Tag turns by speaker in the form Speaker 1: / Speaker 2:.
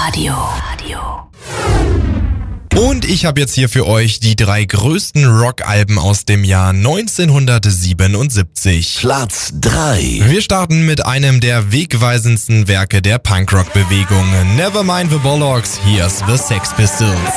Speaker 1: Und ich habe jetzt hier für euch die 3 größten Rockalben aus dem Jahr 1977.
Speaker 2: Platz 3.
Speaker 1: Wir starten mit einem der wegweisendsten Werke der Punkrock-Bewegung. Nevermind the Bollocks, here's the Sex Pistols.